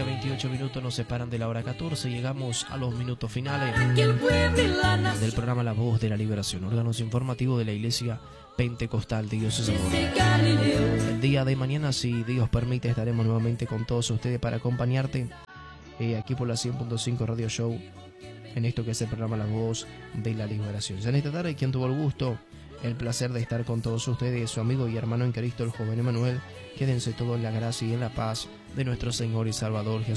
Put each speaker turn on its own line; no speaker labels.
28 minutos nos separan de la hora 14. Llegamos a los minutos finales del programa La Voz de la Liberación, órganos informativos de la Iglesia Pentecostal de Dios es Amor. El día de mañana, si Dios permite, estaremos nuevamente con todos ustedes para acompañarte aquí por la 100.5 Radio Show en esto que es el programa La Voz de la Liberación. Ya en esta tarde, quien tuvo el gusto, el placer de estar con todos ustedes, su amigo y hermano en Cristo, el joven Emanuel. Quédense todos en la gracia y en la paz de nuestro Señor y Salvador Jesús.